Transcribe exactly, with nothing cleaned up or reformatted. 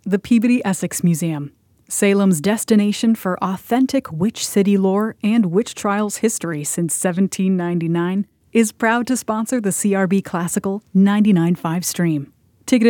The Peabody Essex Museum, Salem's destination for authentic witch city lore and witch trials history since seventeen ninety-nine, is proud to sponsor the C R B Classical ninety-nine point five stream.